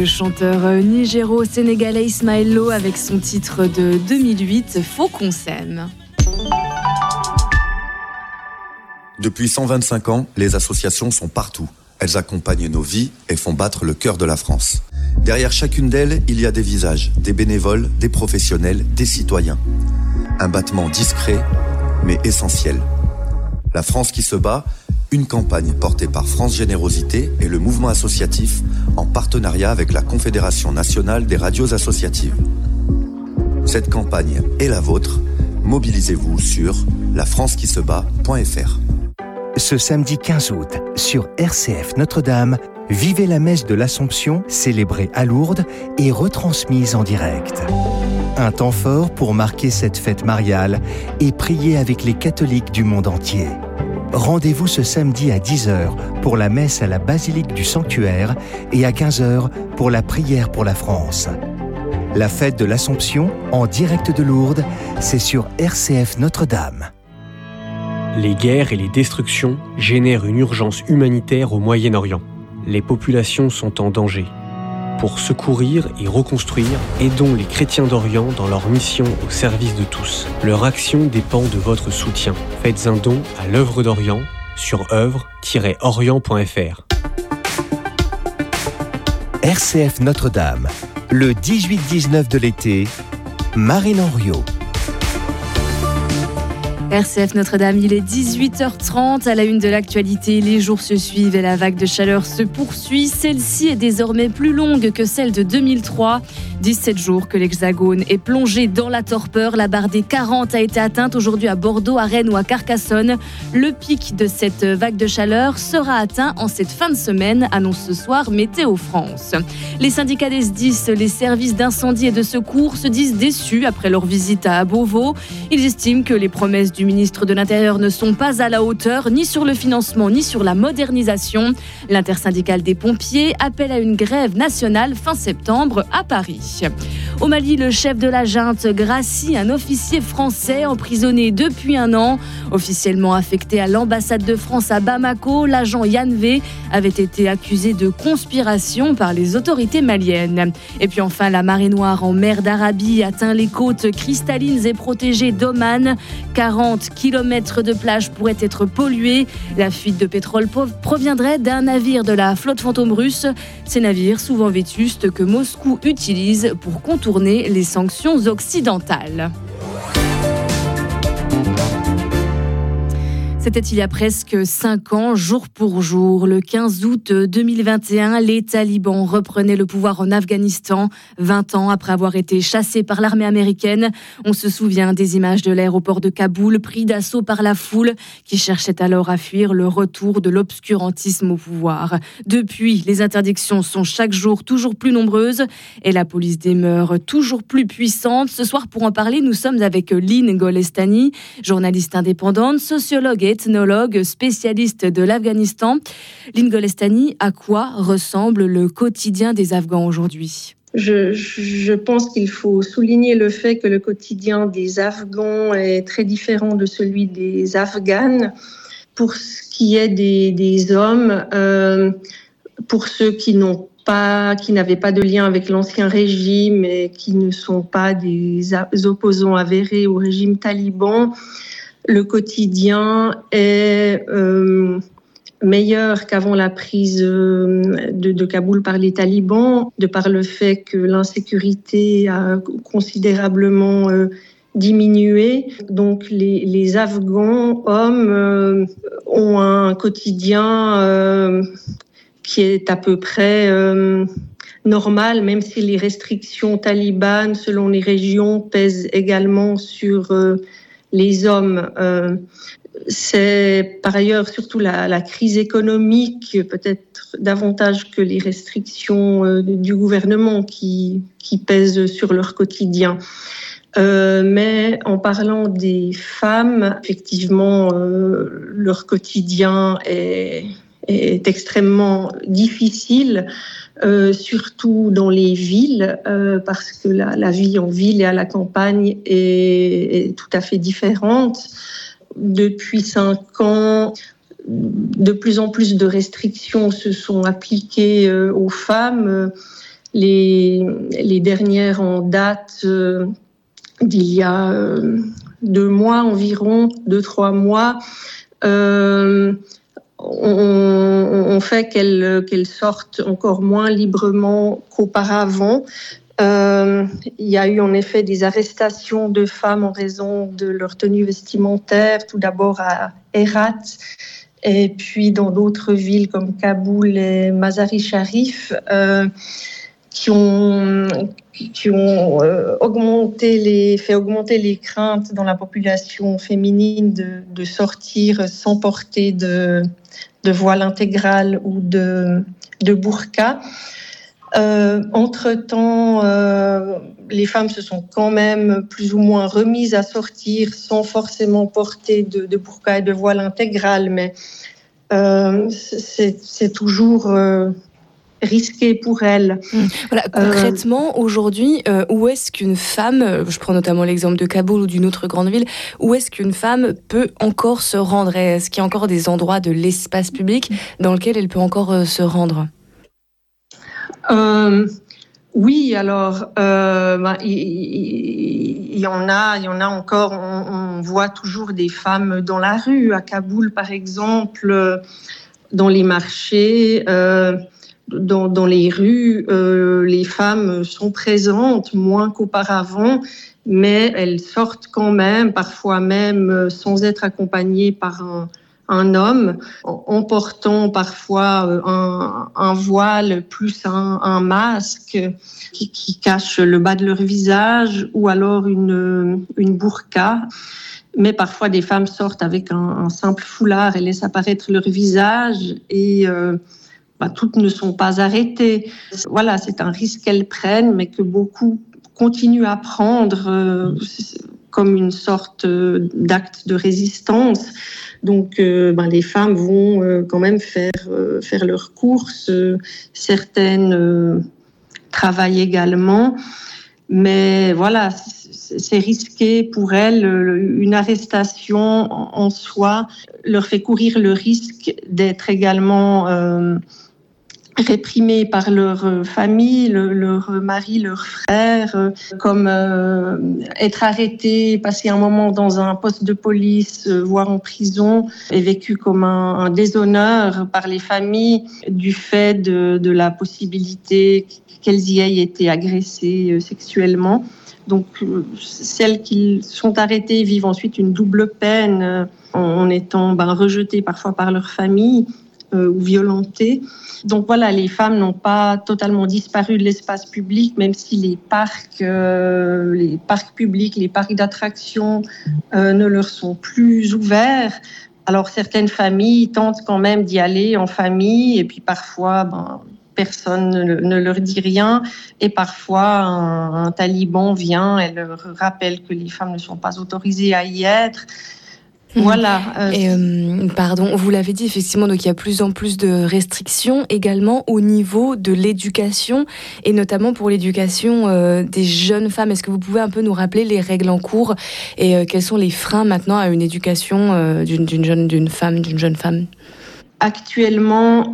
le chanteur nigéro-sénégalais Ismaël Lo avec son titre de 2008, Faut qu'on s'aime. Depuis 125 ans, les associations sont partout. Elles accompagnent nos vies et font battre le cœur de la France. Derrière chacune d'elles, il y a des visages, des bénévoles, des professionnels, des citoyens. Un battement discret, mais essentiel. La France qui se bat, une campagne portée par France Générosité et le mouvement associatif en partenariat avec la Confédération nationale des radios associatives. Cette campagne est la vôtre. Mobilisez-vous sur lafrancequisebat.fr. Ce samedi 15 août, sur RCF Notre-Dame, vivez la messe de l'Assomption, célébrée à Lourdes et retransmise en direct. Un temps fort pour marquer cette fête mariale et prier avec les catholiques du monde entier. Rendez-vous ce samedi à 10h pour la messe à la basilique du Sanctuaire et à 15h pour la prière pour la France. La fête de l'Assomption, en direct de Lourdes, c'est sur RCF Notre-Dame. Les guerres et les destructions génèrent une urgence humanitaire au Moyen-Orient. Les populations sont en danger. Pour secourir et reconstruire, aidons les chrétiens d'Orient dans leur mission au service de tous. Leur action dépend de votre soutien. Faites un don à l'œuvre d'Orient sur œuvre-orient.fr. RCF Notre-Dame, le 18-19 de l'été, Marine Henriot. RCF Notre-Dame, il est 18h30 à la une de l'actualité. Les jours se suivent et la vague de chaleur se poursuit. Celle-ci est désormais plus longue que celle de 2003. 17 jours que l'Hexagone est plongé dans la torpeur. La barre des 40 a été atteinte aujourd'hui à Bordeaux, à Rennes ou à Carcassonne. Le pic de cette vague de chaleur sera atteint en cette fin de semaine, annonce ce soir Météo France. Les syndicats des SDIS, les services d'incendie et de secours, se disent déçus après leur visite à Beauvau. Ils estiment que les promesses du ministre de l'Intérieur ne sont pas à la hauteur, ni sur le financement, ni sur la modernisation. L'intersyndicale des pompiers appelle à une grève nationale fin septembre à Paris. Au Mali, le chef de la junte gracie un officier français emprisonné depuis 1 an. Officiellement affecté à l'ambassade de France à Bamako, l'agent Yann V avait été accusé de conspiration par les autorités maliennes. Et puis enfin, la marée noire en mer d'Arabie atteint les côtes cristallines et protégées d'Oman. 40 km de plage pourraient être pollués. La fuite de pétrole proviendrait d'un navire de la flotte fantôme russe. Ces navires, souvent vétustes, que Moscou utilise pour contourner les sanctions occidentales. C'était il y a presque 5 ans, jour pour jour. Le 15 août 2021, les talibans reprenaient le pouvoir en Afghanistan, 20 ans après avoir été chassés par l'armée américaine. On se souvient des images de l'aéroport de Kaboul, pris d'assaut par la foule, qui cherchait alors à fuir le retour de l'obscurantisme au pouvoir. Depuis, les interdictions sont chaque jour toujours plus nombreuses et la police demeure toujours plus puissante. Ce soir, pour en parler, nous sommes avec Lynn Golestani, journaliste indépendante, sociologue et ethnologue, spécialiste de l'Afghanistan. Lynn Golestani, à quoi ressemble le quotidien des Afghans aujourd'hui ? Je pense qu'il faut souligner le fait que le quotidien des Afghans est très différent de celui des Afghanes. Pour ce qui est des hommes, pour ceux qui n'avaient pas de lien avec l'ancien régime et qui ne sont pas des opposants avérés au régime taliban, le quotidien est meilleur qu'avant la prise de Kaboul par les talibans, de par le fait que l'insécurité a considérablement diminué. Donc les Afghans hommes ont un quotidien qui est à peu près normal, même si les restrictions talibanes, selon les régions, pèsent également sur les hommes. C'est par ailleurs surtout la crise économique, peut-être davantage que les restrictions du gouvernement qui pèsent sur leur quotidien. Mais en parlant des femmes, effectivement, leur quotidien est extrêmement difficile, surtout dans les villes, parce que la vie en ville et à la campagne est tout à fait différente. Depuis 5 ans, de plus en plus de restrictions se sont appliquées aux femmes. Les dernières en date d'il y a 2 mois environ, 2-3 mois, on fait qu'elles sortent encore moins librement qu'auparavant. Il y a eu en effet des arrestations de femmes en raison de leur tenue vestimentaire, tout d'abord à Herat, et puis dans d'autres villes comme Kaboul et Mazar-i-Sharif, qui ont fait augmenter les craintes dans la population féminine de sortir sans porter de voile intégral ou de burqa. Entre-temps, les femmes se sont quand même plus ou moins remises à sortir sans forcément porter de burqa et de voile intégral, mais c'est toujours risqué pour elles. Voilà, concrètement, aujourd'hui, où est-ce qu'une femme, je prends notamment l'exemple de Kaboul ou d'une autre grande ville, où est-ce qu'une femme peut encore se rendre ? Est-ce qu'il y a encore des endroits de l'espace public dans lesquels elle peut encore se rendre ? Oui, alors il y en a encore. On voit toujours des femmes dans la rue, à Kaboul par exemple, dans les marchés, dans les rues. Les femmes sont présentes moins qu'auparavant, mais elles sortent quand même, parfois même sans être accompagnées par un homme, en portant parfois un voile plus un masque qui cache le bas de leur visage, ou alors une burqa. Mais parfois, des femmes sortent avec un simple foulard et laissent apparaître leur visage, et toutes ne sont pas arrêtées. Voilà, c'est un risque qu'elles prennent, mais que beaucoup continuent à prendre comme une sorte d'acte de résistance. Donc, les femmes vont quand même faire leurs courses. Certaines travaillent également. Mais voilà, c'est risqué pour elles. Une arrestation en soi leur fait courir le risque d'être également réprimées par leur famille, leur mari, leur frère, comme être arrêté, passer un moment dans un poste de police, voire en prison, est vécu comme un déshonneur par les familles du fait de la possibilité qu'elles y aient été agressées sexuellement. Donc, celles qui sont arrêtées vivent ensuite une double peine en étant rejetées parfois par leur famille ou violentées. Donc voilà, les femmes n'ont pas totalement disparu de l'espace public, même si les parcs publics, les parcs d'attractions ne leur sont plus ouverts. Alors certaines familles tentent quand même d'y aller en famille, et puis parfois personne ne leur dit rien, et parfois un taliban vient et leur rappelle que les femmes ne sont pas autorisées à y être. Voilà. Vous l'avez dit, effectivement, donc il y a plus en plus de restrictions également au niveau de l'éducation, et notamment pour l'éducation des jeunes femmes. Est-ce que vous pouvez un peu nous rappeler les règles en cours et quels sont les freins maintenant à une éducation d'une jeune femme ? Actuellement,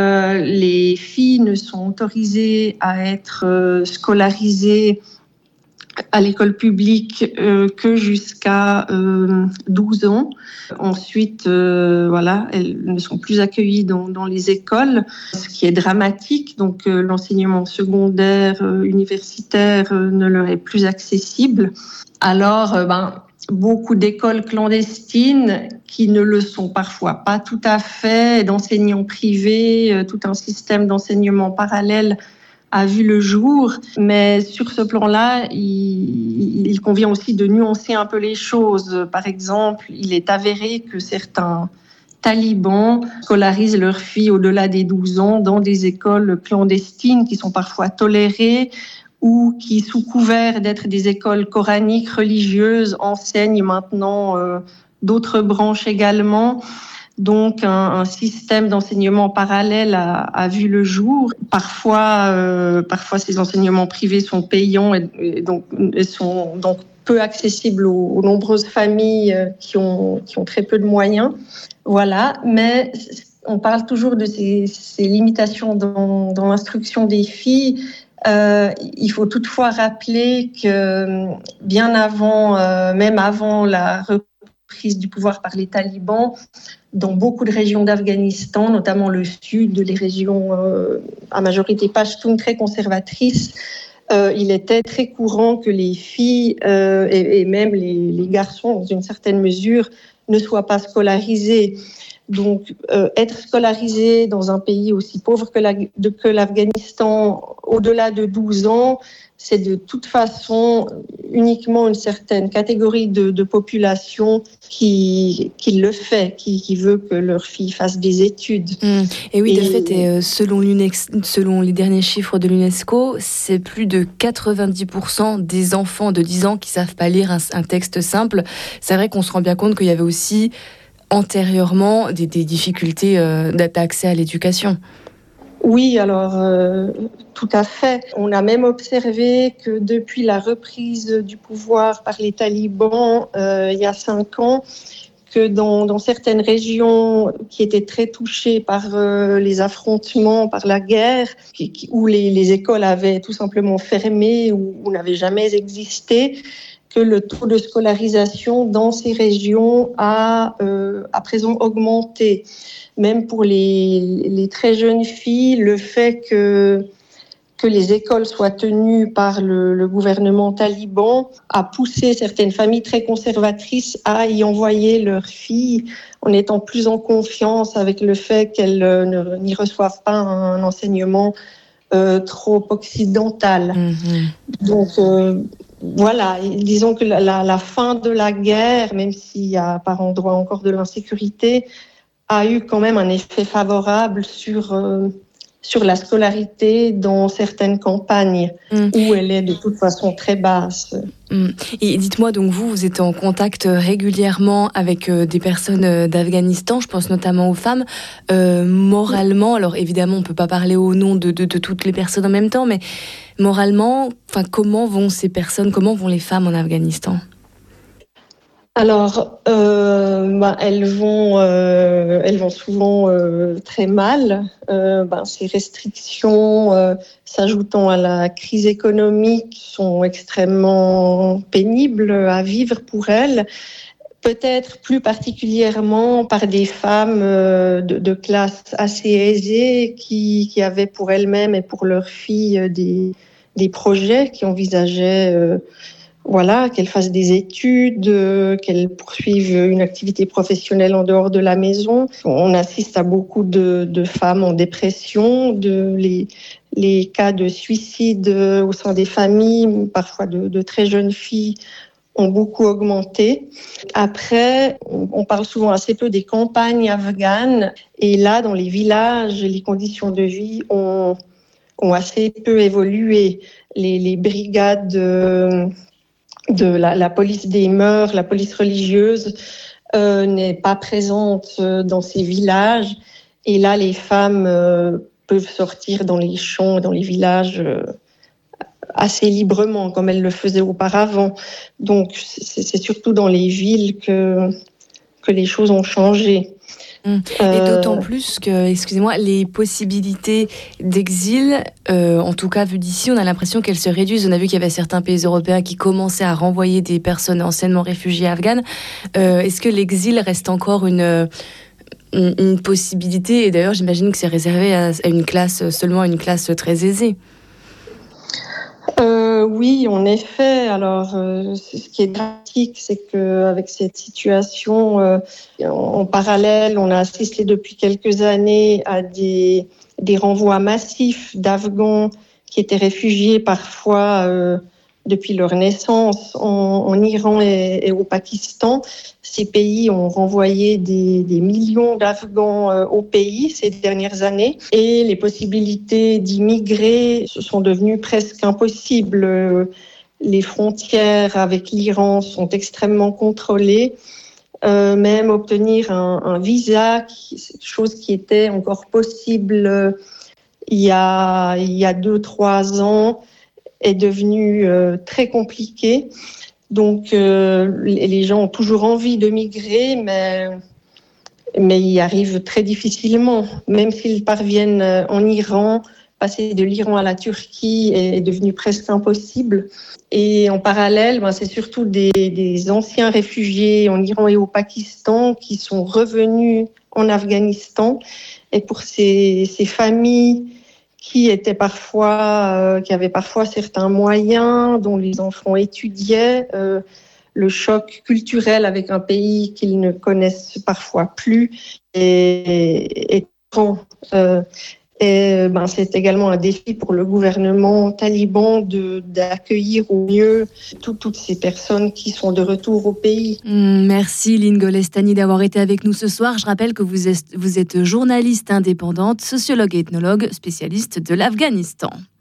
les filles ne sont autorisées à être scolarisées à l'école publique que jusqu'à 12 ans. Ensuite, elles ne sont plus accueillies dans les écoles, ce qui est dramatique. Donc, l'enseignement secondaire, universitaire ne leur est plus accessible. Alors, beaucoup d'écoles clandestines qui ne le sont parfois pas tout à fait, d'enseignants privés, tout un système d'enseignement parallèle a vu le jour, mais sur ce plan-là, il convient aussi de nuancer un peu les choses. Par exemple, il est avéré que certains talibans scolarisent leurs filles au-delà des 12 ans dans des écoles clandestines qui sont parfois tolérées, ou qui, sous couvert d'être des écoles coraniques religieuses, enseignent maintenant d'autres branches également. Donc, un système d'enseignement parallèle a vu le jour. Parfois, ces enseignements privés sont payants et sont donc peu accessibles aux nombreuses familles qui ont très peu de moyens. Voilà, mais on parle toujours de ces limitations dans l'instruction des filles. Il faut toutefois rappeler que bien avant, même avant la reprise du pouvoir par les talibans, dans beaucoup de régions d'Afghanistan, notamment le sud, les régions à majorité pachtoune très conservatrices, il était très courant que les filles et même les garçons, dans une certaine mesure, ne soient pas scolarisés. Donc, être scolarisé dans un pays aussi pauvre que l'Afghanistan, au-delà de 12 ans, c'est de toute façon uniquement une certaine catégorie de population qui le fait, qui veut que leur fille fasse des études. Et oui, de fait, selon les derniers chiffres de l'UNESCO, c'est plus de 90% des enfants de 10 ans qui ne savent pas lire un texte simple. C'est vrai qu'on se rend bien compte qu'il y avait aussi antérieurement des difficultés d'accès à l'éducation. Oui, alors tout à fait. On a même observé que depuis la reprise du pouvoir par les talibans il y a 5 ans, que dans certaines régions qui étaient très touchées par les affrontements, par la guerre, où les écoles avaient tout simplement fermé ou n'avaient jamais existé, que le taux de scolarisation dans ces régions a à présent augmenté. Même pour les très jeunes filles, le fait que les écoles soient tenues par le gouvernement taliban a poussé certaines familles très conservatrices à y envoyer leurs filles en étant plus en confiance avec le fait qu'elles n'y reçoivent pas un enseignement trop occidental. Donc, voilà, disons que la fin de la guerre, même s'il y a par endroits encore de l'insécurité, a eu quand même un effet favorable sur la scolarité dans certaines campagnes où elle est de toute façon très basse. Et dites-moi, donc vous êtes en contact régulièrement avec des personnes d'Afghanistan, je pense notamment aux femmes. Moralement, alors évidemment on ne peut pas parler au nom de toutes les personnes en même temps, mais moralement, comment vont ces personnes, comment vont les femmes en Afghanistan ? Alors, elles vont souvent très mal. Ces restrictions, s'ajoutant à la crise économique, sont extrêmement pénibles à vivre pour elles. Peut-être plus particulièrement par des femmes de classe assez aisée qui avaient pour elles-mêmes et pour leurs filles des projets, qui envisageaient qu'elles fassent des études, qu'elles poursuivent une activité professionnelle en dehors de la maison. On assiste à beaucoup de femmes en dépression, les cas de suicide au sein des familles, parfois de très jeunes filles, ont beaucoup augmenté. Après, on parle souvent assez peu des campagnes afghanes. Et là, dans les villages, les conditions de vie ont assez peu évolué. Les brigades de la police des mœurs, la police religieuse, n'est pas présente dans ces villages. Et là, les femmes peuvent sortir dans les champs, dans les villages assez librement, comme elles le faisaient auparavant. Donc, c'est surtout dans les villes que les choses ont changé. Et d'autant plus que, excusez-moi, les possibilités d'exil, en tout cas vu d'ici, on a l'impression qu'elles se réduisent. On a vu qu'il y avait certains pays européens qui commençaient à renvoyer des personnes anciennement réfugiées afghanes. Est-ce que l'exil reste encore une possibilité ? Et d'ailleurs, j'imagine que c'est réservé à une classe, seulement à une classe très aisée. Oui, en effet. Alors, ce qui est dramatique, c'est qu'avec cette situation, en parallèle, on a assisté depuis quelques années à des renvois massifs d'Afghans qui étaient réfugiés parfois depuis leur naissance en Iran et au Pakistan. Ces pays ont renvoyé des millions d'Afghans au pays ces dernières années et les possibilités d'immigrer sont devenues presque impossibles. Les frontières avec l'Iran sont extrêmement contrôlées. Même obtenir un visa, chose qui était encore possible il y a 2-3 ans, est devenu très compliqué. Donc, les gens ont toujours envie de migrer, mais y arrivent très difficilement. Même s'ils parviennent en Iran, passer de l'Iran à la Turquie est devenu presque impossible. Et en parallèle, c'est surtout des anciens réfugiés en Iran et au Pakistan qui sont revenus en Afghanistan. Et pour ces familles qui avaient parfois certains moyens, dont les enfants étudiaient, le choc culturel avec un pays qu'ils ne connaissent parfois plus est grand. C'est également un défi pour le gouvernement taliban d'accueillir au mieux toutes ces personnes qui sont de retour au pays. Merci Lynn Golestani d'avoir été avec nous ce soir. Je rappelle que vous êtes journaliste indépendante, sociologue et ethnologue, spécialiste de l'Afghanistan.